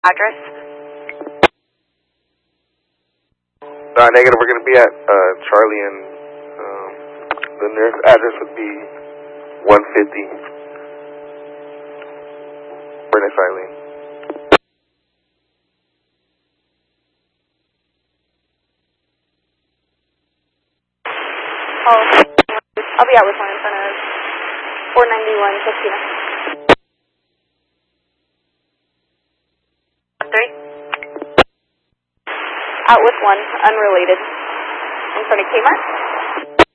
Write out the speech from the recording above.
Address? Negative, we're going to be at Charlie, and the nearest address would be 150 Furnace Eileen. Oh, I'll be out with one in front of 491 Christina. 3? Out with one, unrelated, in front of Kmart.